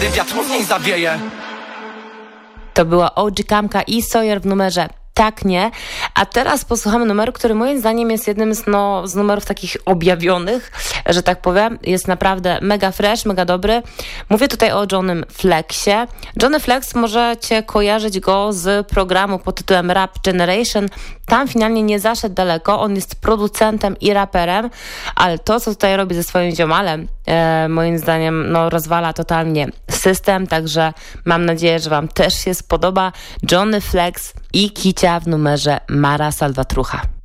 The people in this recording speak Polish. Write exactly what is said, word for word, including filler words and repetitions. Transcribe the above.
Wiatr mocniej zawieje. To była O G Kamka i Sawyer w numerze Tak Nie. A teraz posłuchamy numeru, który moim zdaniem jest jednym z, no, z numerów takich objawionych, że tak powiem. Jest naprawdę mega fresh, mega dobry. Mówię tutaj o Johnnym Flexie. Johnny Flex, możecie kojarzyć go z programu pod tytułem Rap Generation. Tam finalnie nie zaszedł daleko. On jest producentem i raperem, ale to, co tutaj robi ze swoim ziomalem, e, moim zdaniem no, rozwala totalnie system, także mam nadzieję, że wam też się spodoba. Johnny Flex i Kicia w numerze Mara Salvatrucha.